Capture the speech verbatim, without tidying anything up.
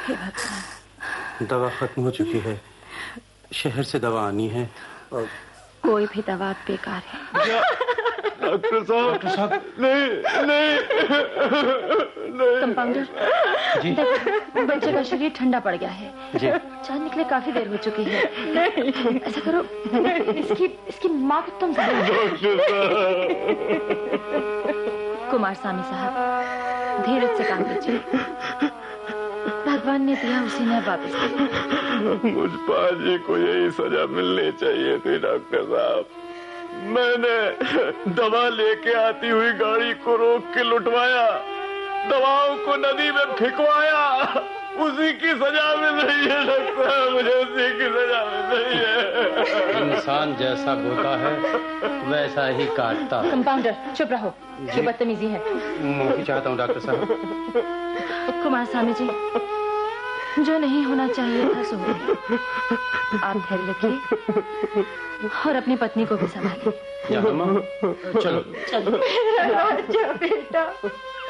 हे भगवान। दवा खत्म हो चुकी है, शहर से दवा आनी है और कोई भी दवा बेकार है। डॉक्टर साहब, डॉक्टर साहब, नहीं नहीं नहीं। कंपाउंडर जी, बच्चे का शरीर ठंडा पड़ गया है जी। जान निकले काफी देर हो चुकी है। ऐसा करो, इसकी इसकी माँ को तुम डॉक्टर साहब। कुमार स्वामी साहब, धीरज से काम लीजिए। भगवान ने दिया उसी ने वापस दिया। मुझ पाजी को यही सजा मिलनी चाहिए थी डॉक्टर साहब। मैंने दवा लेके आती हुई गाड़ी को रोक के लुटवाया, दवाओं को नदी में फेंकवाया, उसी की सजा मिल रही है डॉक्टर साहब, मुझे उसी की सजा मिल रही है। इंसान जैसा बोता है वैसा ही काटता। कंपाउंडर चुप रहो, ये बदतमीजी है। माफी चाहता हूँ डॉक्टर साहब। कुमार स्वामी जी, जो नहीं होना चाहिए था सो हो गया। आप धैर्य रखिए और अपनी पत्नी को भी संभालिए। चलो चलो चलो बेटा।